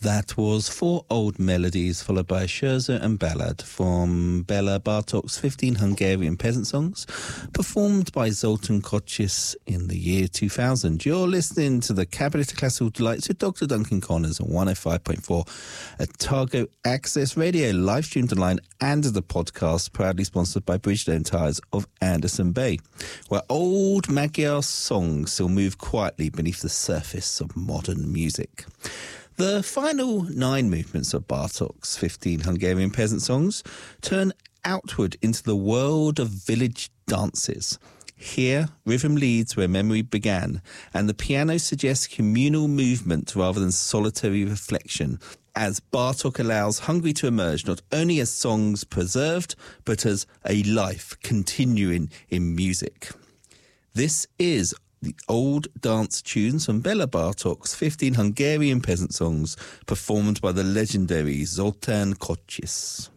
That was Four Old Melodies, followed by Scherzo and Ballad from Bela Bartok's 15 Hungarian peasant songs, performed by Zoltán Kocis in the year 2000. You're listening to the Cabaret Classical Delights with Dr. Duncan Connors on 105.4 Otago Access Radio, live streamed online and as a podcast, proudly sponsored by Bridgestone Tyres of Anderson Bay, where old Magyar songs still move quietly beneath the surface of modern music. The final 9 movements of Bartok's 15 Hungarian peasant songs turn outward into the world of village dances. Here, rhythm leads where memory began, and the piano suggests communal movement rather than solitary reflection, as Bartok allows Hungary to emerge not only as songs preserved, but as a life continuing in music. This is the old dance tunes from Bela Bartok's 15 Hungarian peasant songs, performed by the legendary Zoltán Kocis.